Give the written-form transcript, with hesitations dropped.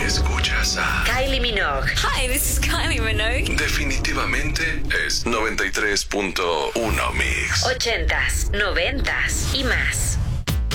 Escuchas a Kylie Minogue. Hi, this is Kylie Minogue. Definitivamente es 93.1 Mix. 80s, 90s y más.